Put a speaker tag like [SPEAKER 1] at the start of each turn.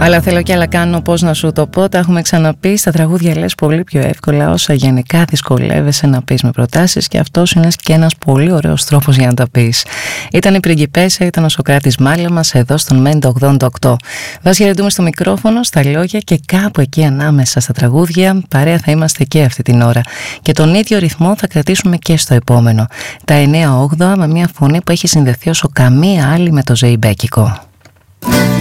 [SPEAKER 1] Αλλά θέλω κι άλλα κάνω, πώς να σου το πω. Τα έχουμε ξαναπεί. Στα τραγούδια λες πολύ πιο εύκολα όσα γενικά δυσκολεύεσαι να πεις με προτάσεις, και αυτός είναι και ένας πολύ ωραίος τρόπος για να τα πεις. Ήταν η Πριγκιπέσα, ήταν ο Σωκράτης Μάλαμας εδώ στον Μέντο 88. Βάση χαιρετούμε στο μικρόφωνο, στα λόγια, και κάπου εκεί ανάμεσα στα τραγούδια παρέα θα είμαστε και αυτή την ώρα. Και τον ίδιο ρυθμό θα κρατήσουμε και στο επόμενο. Τα 9-8 με μια φωνή που έχει συνδεθεί όσο καμία άλλη με το Ζεϊμπέκικο.